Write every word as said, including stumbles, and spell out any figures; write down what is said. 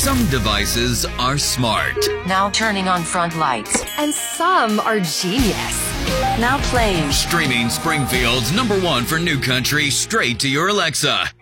Some devices are smart. Now turning on front lights. And some are genius. Now playing. Streaming Springfield's number one for new country straight to your Alexa.